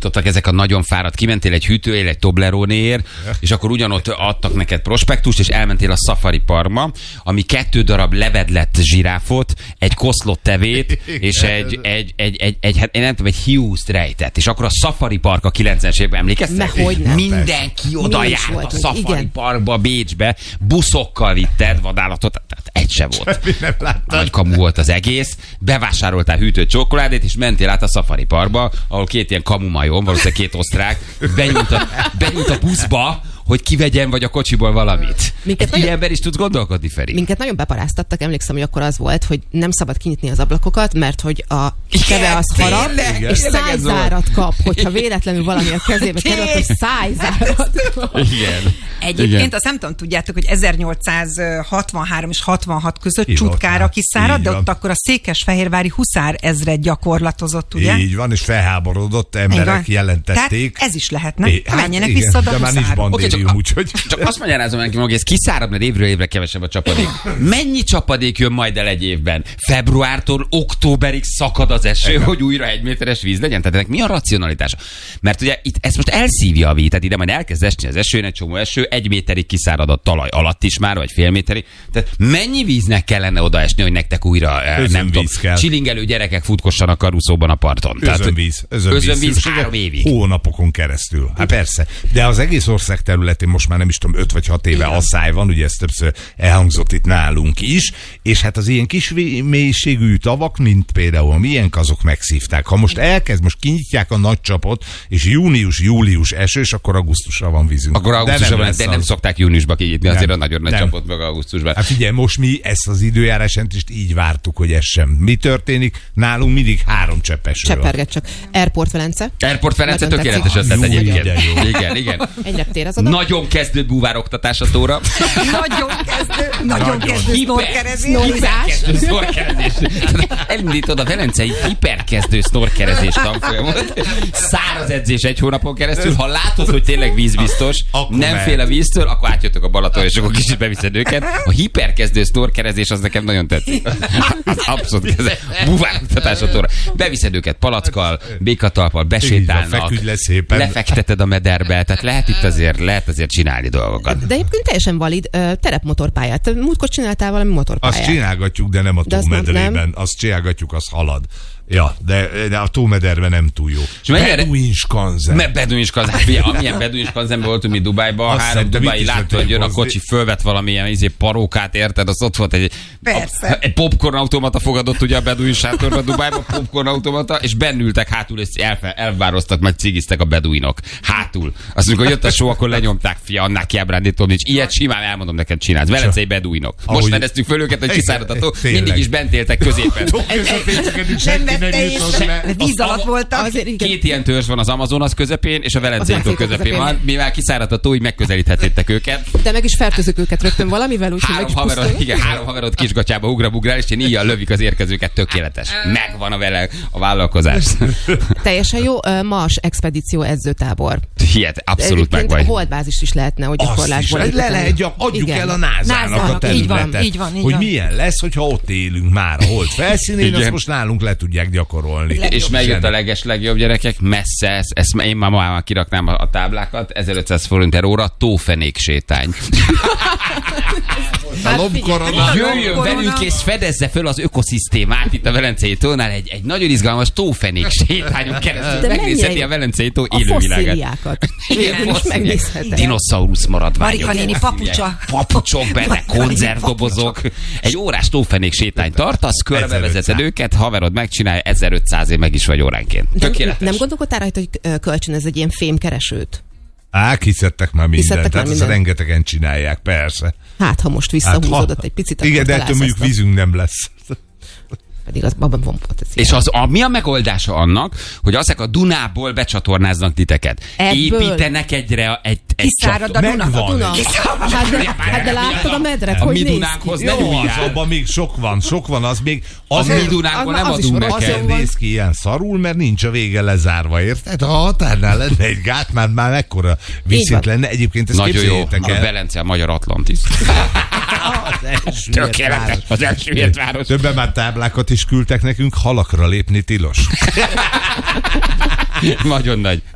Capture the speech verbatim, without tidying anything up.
beállítottak ezek a nagyon fáradt, kimentél egy hűtőél, egy Toblerone-ért, és akkor ugyanott adtak neked prospektust, és elmentél a Safari Parkba, ami kettő darab levedlett zsiráfot, egy koszlott tevét, és egy, egy, egy, egy, egy, hát én nem tudom, egy hiúzt rejtett. És akkor a Safari Park a kilencvenes években emlékeztek? Mindenki oda járt a Safari igen. Parkba, Bécsbe, buszokkal vitted vadállatot, tehát egy se volt. Nagy kamu volt az egész, bevásároltál hűtött csokoládét, és mentél át a Safari Parkba, ahol két ilyen kamu majom, valószínűleg két osztrák, benyújt a, benyújt a buszba, hogy kivegyen vagy a kocsiból valamit. Minket nagyon, ember is tudsz gondolkodni, Feri. Minket nagyon beparáztattak, emlékszem, hogy akkor az volt, hogy nem szabad kinyitni az ablakokat, mert hogy a keve az harap, és szájzárat kap, hogyha véletlenül valami a kezébe kerül, akkor szájzárat kap. Igen. Egyébként igen. Azt nem tudom, tudjátok, hogy ezernyolcszázhatvanhárom és hatvanhat között Csutkára kiszárad, de ott akkor a székesfehérvári huszár ezred gyakorlatozott, ugye? Így van, és felháborodott emberek jelentették. Tehát ez is lehetne. É, menjenek hát, vissza a huszárba. Csak, úgyhogy... csak azt magyarázom neki, hogy ez kiszárad, mert évről évre kevesebb a csapadék. Mennyi csapadék jön majd el egy évben? Februártól októberig szakad az eső, igen. hogy újra egy méteres víz legyen? Tehát ennek mi a racionalitása? Mert ugye itt ezt most elszívja a víz, tehát ide majd elkezd esni az eső, egy csomó eső, egy méterig kiszárad a talaj alatt is már, vagy fél méterig. Tehát mennyi víznek kellene odaesni, hogy nektek újra nem tudom, csilingelő gyerekek futkossanak karuszóban a parton? Özönvíz. Özönvíz. Özönvíz három évig. Hónapokon keresztül. Hát persze. De az egész ország területén most már nem is tudom, öt vagy hat éve asszály van, ugye ez többször elhangzott itt nálunk is, és hát az ilyen kis mélységű tavak, mint például a miénk, azok megszívták. Ha most elkezd, most kinyitják a nagy csapot, és június-július esős, akkor augusztusra van vízünk. Akkor augusztusra van, de nem szokták júniusba kinyitni azért a nagyon nagy csapot meg augusztusban. Hát figyelj, most mi ezt az időjárást is így vártuk, hogy ez sem. Mi történik? Nálunk mindig három csepp eső. Cseperget csak. Airport Velence. Airport Velence tökéletes ötlet egyébként. Igen, igen. Egy reptér az oda. Nagyon kezdő búvároktatás a tóra. Nagyon kezdő, nagyon kezdő snorkerezés. Hiperkezdő snorkerezés. Elindítod a velencei hiperkezdő snorkerezés tanfolyamot. Száraz edzés egy hónapon keresztül. Ha látod, hogy tényleg vízbiztos, nem fél a víztől, akkor átjöttök a Balaton, és akkor kicsit beviszed őket. A hiperkezdő snorkerezés az nekem nagyon tetszik. Az abszolút kezdő. Búvároktatás a tóra. Beviszed őket palackkal, békatalppal, besétálnak, lefekteted a mederbe. Tehát lehet itt azért, lehet azért csinálni dolgokat. De egyébként teljesen valid uh, terepmotorpályát. Múltkor csináltál valami motorpályát. Azt csinálgatjuk, de nem a tómedrében. Azt csinálgatjuk, az halad. Ja, de, de a tómederben nem túl jó. Beduinskanzen. Beduinskanzen. Amilyen Beduinskanzenben voltunk mi Dubájban, három dubai látta, hogy jön a kocsi, fölvett valamilyen izé, parókát, érted? Az ott volt egy, a, egy popcorn automata fogadott ugye a Beduin sátorban Dubájban, popcorn automata, és bennültek hátul, és elfe, elvároztak, meg cigiztek a beduinok. Hátul. Azt mondjuk, hogy jött a show, akkor lenyomták, fia, annál kiábrándítom, nincs. Ilyet simán elmondom neked csinálsz. Velencei beduinok. Most fedeztük föl őket, hogy kiszáradható, mindig is bent éltek középen. Víz alatt voltak. Két ilyen törzs van az Amazonas közepén, és a Velencei tó közepén van. Mivel kiszáradt a tó, így megközelíthettétek őket. De meg is fertőzök őket rögtön valamivel, úgyhogy meg is haverod, igen, három haverod kisgatyába ugra-bugrál, és én íjjal lövik az érkezőket, tökéletes. Megvan a vele a vállalkozás. Teljesen jó, Mars expedíció edzőtábor. Hihet, abszolút meg vagy. Holdbázis is lehetne, hogy gyakorlásból le lehet, adjuk el a nászának a területet, így van, így hogy van. Milyen lesz, hogyha ott élünk már a hold felszínén, azt most nálunk le tudják gyakorolni. Legjobb. És megjött a leges legjobb, gyerekek, messze, ezt, ezt én már ma kiraknám a, a táblákat, ezerötszáz forint per óra, tófenék sétány. Jöjjön velünk és fedezze föl az ökoszisztémát itt a Velencei tónál, egy, egy nagyon izgalmas tófenék sétányon keresztül megnézheti a Velencei tó élővilágát. Dinoszaurusz maradványok. Marika néni papucsa. Papucsok benne, konzervdobozok. Egy órás tófenék sétány tartasz, körbevezeted őket, haverod megcsinálja, ezerötszázért meg is vagy óránként. Tökéletes. Nem, nem gondolkodtál rajta, hogy kölcsönöz egy ilyen fémkeresőt? Á, kiszedtek már mindent, tehát már minden. Ezt rengetegen csinálják, persze. Hát, ha most visszahúzódott hát, egy picit, igen, de ettől mondjuk vízünk nem lesz. Pedig az abban van potenciál. És az, a, mi a megoldása annak, hogy azok a Dunából becsatornáznak titeket? Ebből? Építenek egyre egy, egy kiszárad a Duna. A Duna. Hát de, hát de láttad a medret, hogy néz ki? Jó, az abban még sok van, sok van, az még... Az, az mi Dunánkban nem adunk neked. Azért néz ki ilyen szarul, mert nincs a vége lezárva, érted? Ha határnál lenne egy gát, már, már mekkora viszont lenne. Egyébként ezt nagyon jó, el. a Velence, a magyar Atlantis. Tökéletes, az elsüllyedt város. Többen már táblákat is küldtek nekünk, halakra lépni tilos. Nagyon nagy.